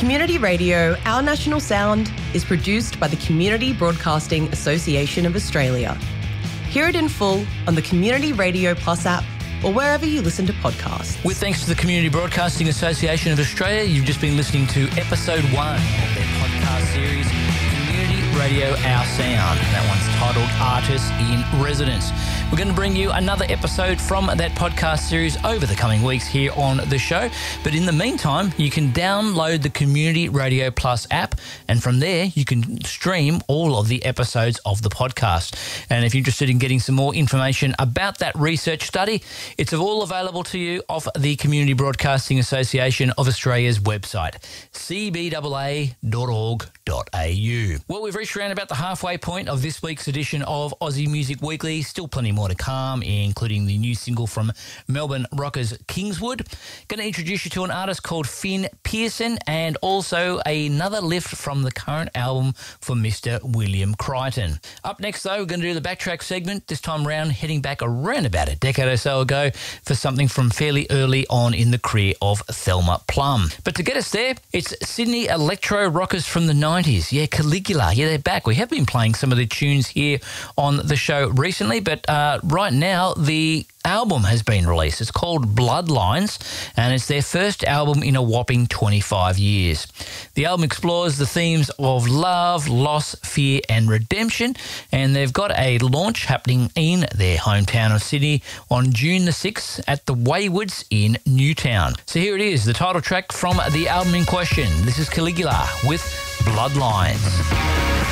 Community Radio, Our National Sound, is produced by the Community Broadcasting Association of Australia. Hear it in full on the Community Radio Plus app or wherever you listen to podcasts. With thanks to the Community Broadcasting Association of Australia, you've just been listening to episode 1 of their podcast series, Community Radio Our Sound. That one's titled Artists in Residence. We're going to bring you another episode from that podcast series over the coming weeks here on the show. But in the meantime, you can download the Community Radio Plus app, and from there you can stream all of the episodes of the podcast. And if you're interested in getting some more information about that research study, it's all available to you off the Community Broadcasting Association of Australia's website, cbaa.org.au. Well, we've reached around about the halfway point of this week's edition of Aussie Music Weekly. Still plenty more to come, including the new single from Melbourne rockers Kingswood. Going to introduce you to an artist called Finn Pearson, and also another lift from the current album for Mr. William Crichton. Up next, though, we're going to do the backtrack segment, this time round heading back around about a decade or so ago for something from fairly early on in the career of Thelma Plum. But to get us there, it's Sydney electro rockers from the 90s. Yeah, Caligula. Yeah, they're back. We have been playing some of the tunes here on the show recently, but right now the album has been released. It's called Bloodlines, and it's their first album in a whopping 25 years. The album explores the themes of love, loss, fear and redemption, and they've got a launch happening in their hometown of Sydney on June the 6th at the Waywoods in Newtown. So here it is, the title track from the album in question. This is Caligula with Bloodlines.